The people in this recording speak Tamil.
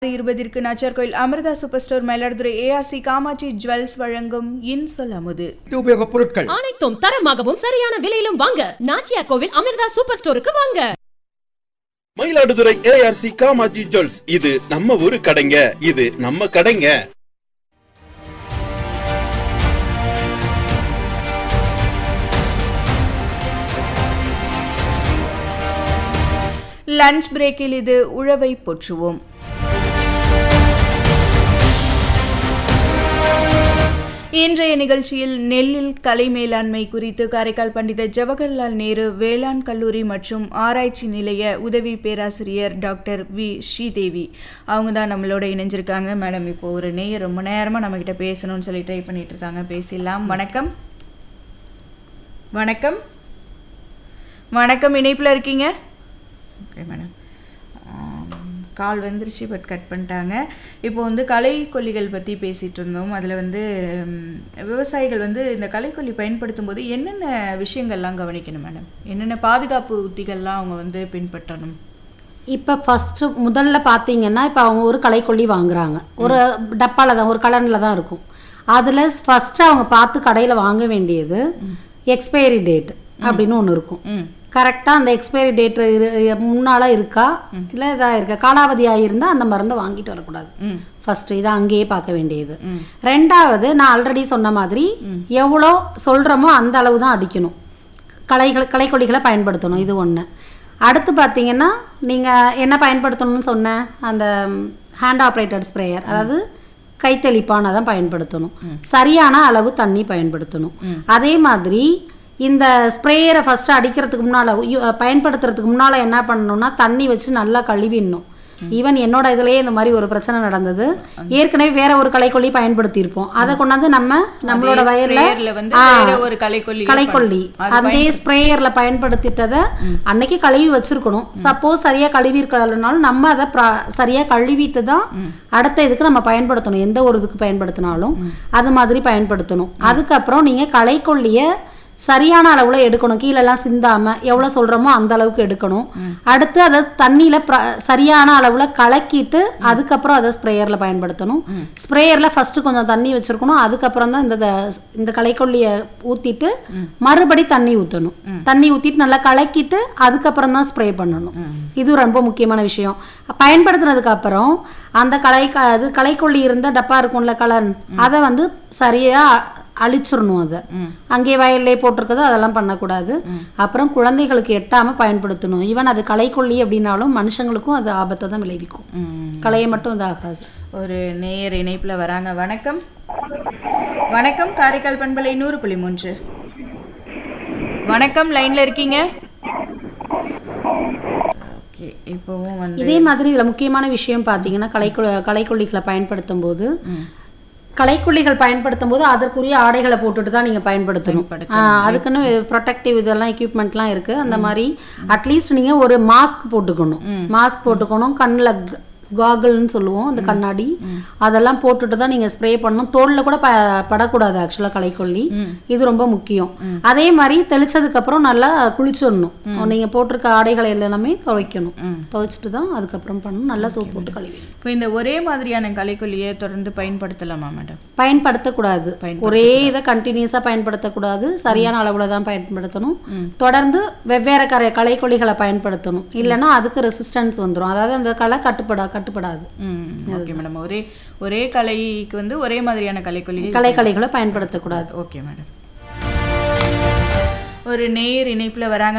20 Nachiarkoil Amrita super store Mayiladuthurai ARC Kamakshi jewels வழங்கும் இன்சொல் அமுது. உபயோகப் பொருட்கள் அனைத்தும் தரமாகவும் சரியான விலையிலும் வாங்க நாச்சியா கோவில் அமிர்தா சூப்பர் ஸ்டோருக்கு வாங்க. மயிலாடுதுறை ஏஆர்சி காமாட்சி ஜுவல்ஸ், இது நம்ம ஊரு கடைங்க, இது நம்ம கடைங்க. லஞ்ச் பிரேக்கில் இது உழவை போற்றுவோம். இன்றைய நிகழ்ச்சியில் நெல்லில் கலை மேலாண்மை குறித்து காரைக்கால் பண்டித ஜவஹர்லால் நேரு வேளாண் கல்லூரி மற்றும் ஆராய்ச்சி நிலைய உதவி பேராசிரியர் டாக்டர் வி ஸ்ரீதேவி அவங்க தான் நம்மளோட இணைஞ்சிருக்காங்க. மேடம், இப்போ ஒரு நேயர் ரொம்ப நேரமாக நம்மக்கிட்ட பேசணும்னு சொல்லி ட்ரை பண்ணிட்டு இருக்காங்க. பேசிடலாம். வணக்கம். வணக்கம் வணக்கம் இணைப்பில் இருக்கீங்க? ஓகே மேடம், கால் வந்துருச்சு, பட் கட் பண்ணிட்டாங்க. இப்போ வந்து களைக்கொல்லிகள் பற்றி பேசிகிட்டு இருந்தோம். அதில் வந்து விவசாயிகள் வந்து இந்த களைக்கொல்லி பயன்படுத்தும் போது என்னென்ன விஷயங்கள்லாம் கவனிக்கணும் மேடம்? என்னென்ன பாதுகாப்பு உத்திகள்லாம் அவங்க வந்து பின்பற்றணும்? இப்போ முதல்ல பார்த்தீங்கன்னா, இப்போ அவங்க ஒரு களைக்கொல்லி வாங்குறாங்க, ஒரு டப்பாவில் தான், ஒரு கலனில் தான் இருக்கும். அதில் ஃபஸ்ட்டு அவங்க பார்த்து கடையில் வாங்க வேண்டியது எக்ஸ்பைரி டேட் அப்படின்னு ஒன்று இருக்கும். கரெக்டாக அந்த எக்ஸ்பைரி டேட்டு முன்னால் இருக்கா இல்லை இதாக இருக்கா, காலாவதியாக இருந்தால் அந்த மருந்தை வாங்கிட்டு வரக்கூடாது. ஃபஸ்ட்டு இதை அங்கேயே பார்க்க வேண்டியது. ரெண்டாவது, நான் ஆல்ரெடி சொன்ன மாதிரி எவ்வளோ சொல்கிறோமோ அந்த அளவு தான் அடிக்கணும், களைக்கொல்லிகளை பயன்படுத்தணும். இது ஒன்று. அடுத்து பார்த்தீங்கன்னா, நீங்கள் என்ன பயன்படுத்தணும்னு சொன்னேன், அந்த ஹேண்ட் ஆப்ரேட்டட் ஸ்ப்ரேயர், அதாவது கைத்தெளிப்பான தான் பயன்படுத்தணும். சரியான அளவு தண்ணி பயன்படுத்தணும். அதே மாதிரி இந்த ஸ்ப்ரேயரை ஃபஸ்ட்டு அடிக்கிறதுக்கு முன்னால், பயன்படுத்துறதுக்கு முன்னால் என்ன பண்ணணும்னா, தண்ணி வச்சு நல்லா கழுவிடணும். ஈவன் என்னோட இதுலேயே இந்த மாதிரி ஒரு பிரச்சனை நடந்தது. ஏற்கனவே வேற ஒரு களைக்கொல்லி பயன்படுத்தியிருப்போம், அதை கொண்டாந்து நம்மளோட வயலில் ஒரு களைக்கொல்லி அதே ஸ்ப்ரேயரில் பயன்படுத்திட்டதை அன்னைக்கு கழுவி வச்சிருக்கணும். சப்போஸ் சரியாக கழுவி இருக்கலனாலும் நம்ம அதை சரியாக கழுவிட்டு தான் அடுத்த இதுக்கு நம்ம பயன்படுத்தணும். எந்த ஒரு இதுக்கு பயன்படுத்தினாலும் அது மாதிரி பயன்படுத்தணும். அதுக்கப்புறம் நீங்கள் களைக்கொல்லியை சரியான அளவில் எடுக்கணும், கீழெல்லாம் சிந்தாமல் எவ்வளோ சொல்கிறோமோ அந்த அளவுக்கு எடுக்கணும். அடுத்து அதை தண்ணியில் சரியான அளவில் கலக்கிட்டு அதுக்கப்புறம் அதை ஸ்ப்ரேயரில் பயன்படுத்தணும். ஸ்ப்ரேயரில் ஃபஸ்ட்டு கொஞ்சம் தண்ணி வச்சுருக்கணும், அதுக்கப்புறம் தான் இந்த களைக்கொல்லியை ஊற்றிட்டு மறுபடி தண்ணி ஊற்றணும். தண்ணி ஊற்றிட்டு நல்லா கலக்கிட்டு அதுக்கப்புறம் தான் ஸ்ப்ரே பண்ணணும். இது ரொம்ப முக்கியமான விஷயம். பயன்படுத்தினதுக்கப்புறம் அந்த களைக்கொல்லி இருந்த டப்பா இருக்கும்ல, கலன், அதை வந்து சரியாக அழிச்சிடணும். அதை அங்கே வயல்லே போட்டிருக்கதோ அதெல்லாம் பண்ணக்கூடாது. அப்புறம் குழந்தைகளுக்கு எட்டாமல் பயன்படுத்தணும். ஈவன் அது களைக்கொல்லி அப்படின்னாலும் மனுஷங்களுக்கும் அது ஆபத்தை தான் விளைவிக்கும், களையை மட்டும் இது ஆகாது. ஒரு நேயர் இணைப்பில் வராங்க. வணக்கம். வணக்கம், காரைக்கால் பண்பலை 100.3. வணக்கம், லைனில் இருக்கீங்க? ஓகே. இப்போவும் வந்து இதே மாதிரி இதில் முக்கியமான விஷயம் பார்த்தீங்கன்னா, களைக்கொல்லிகளை பயன்படுத்தும் போது, களைக்கொல்லிகள் பயன்படுத்தும் போது அதற்குரிய ஆடைகளை போட்டுட்டு தான் நீங்கள் பயன்படுத்தணும். அதுக்குன்னு ப்ரொடெக்டிவ் இதெல்லாம் எக்யூப்மெண்ட்லாம் இருக்குது. அந்த மாதிரி அட்லீஸ்ட் நீங்கள் ஒரு மாஸ்க் போட்டுக்கணும். கண்ணில் காகல்னு சொல்லுவோம், அந்த கண்ணாடி, அதெல்லாம் போட்டுட்டு தான் நீங்கள் ஸ்ப்ரே பண்ணணும். தோலில் கூட படக்கூடாது ஆக்சுவலாக களைக்கொல்லி. இது ரொம்ப முக்கியம். அதே மாதிரி தெளிச்சதுக்கப்புறம் நல்லா குளிச்சிடணும். நீங்கள் போட்டிருக்க ஆடைகளை எல்லாமே துவைக்கணும். துவைச்சிட்டு தான் அதுக்கப்புறம் பண்ணணும். நல்லா சோப் போட்டு கழுவி. இப்போ இந்த ஒரே மாதிரியான களைக்கொல்லியை தொடர்ந்து பயன்படுத்தலாமா மேடம்? பயன்படுத்தக்கூடாது. ஒரே இதை கண்டினியூஸாக பயன்படுத்தக்கூடாது. சரியான அளவில் தான் பயன்படுத்தணும். தொடர்ந்து வெவ்வேறு களைக்கொல்லிகளை பயன்படுத்தணும். இல்லைன்னா அதுக்கு ரெசிஸ்டன்ஸ் வந்துடும். அதாவது அந்த களை கட்டுப்படாது. ஓகே மேடம், ஒரே கலைக்கு வந்து ஒரே மாதிரியான களைகளை பயன்படுத்தக்கூடாது. Okay madam. ஒரு நேயர் இணைப்புல வராங்க.